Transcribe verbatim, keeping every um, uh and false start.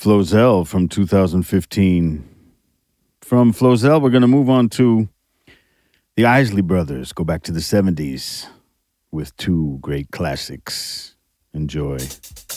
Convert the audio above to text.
Flozell from two thousand fifteen. From Flozell, we're going to move on to the Isley Brothers. Go back to the seventies with two great classics. Enjoy.